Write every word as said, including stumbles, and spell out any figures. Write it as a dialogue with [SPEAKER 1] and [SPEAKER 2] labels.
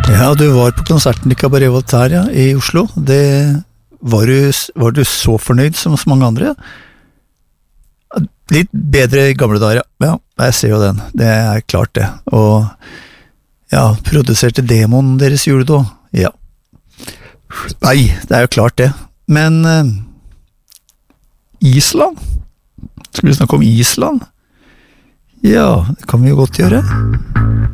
[SPEAKER 1] Ja, du var på konserten i Cabaret Voltaire ja, i Oslo. Det var du, var du så fornøyd som så mange andre? Litt bedre i gamle dager, ja. Ja, jeg ser jo den. Det er klart det. Og ja, produserte demoen deres gjorde det også. Ja. Nei, det er jo klart det. Men uh, Island? Skal vi snakke om Island? Ja, det kan vi jo godt gjøre.